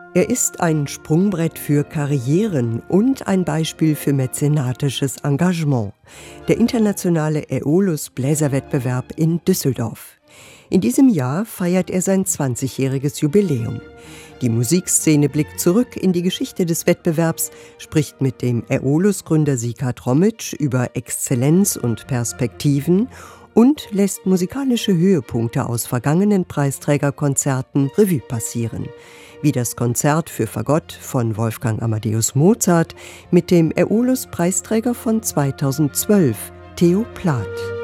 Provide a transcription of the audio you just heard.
Er ist ein Sprungbrett für Karrieren und ein Beispiel für mäzenatisches Engagement. Der internationale Aeolus Bläserwettbewerb in Düsseldorf. In diesem Jahr feiert er sein 20-jähriges Jubiläum. Die Musikszene blickt zurück in die Geschichte des Wettbewerbs, spricht mit dem Aeolus-Gründer Sieghard Rommitsch über Exzellenz und Perspektiven und lässt musikalische Höhepunkte aus vergangenen Preisträgerkonzerten Revue passieren. Wie das Konzert für Fagott von Wolfgang Amadeus Mozart mit dem Aeolus-Preisträger von 2012, Theo Plath.